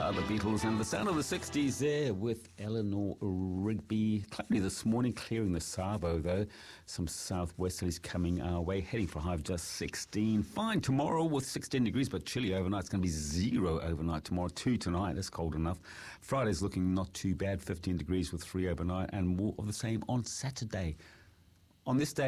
The Beatles and the sound of the 60s there with Eleanor Rigby. Cloudy this morning, clearing the Savo though. Some southwesterlies coming our way, heading for a high of just 16. Fine tomorrow with 16 degrees, but chilly overnight. It's going to be 0 overnight tomorrow, 2 tonight. That's cold enough. Friday's looking not too bad, 15 degrees with 3 overnight, and more of the same on Saturday. On this day,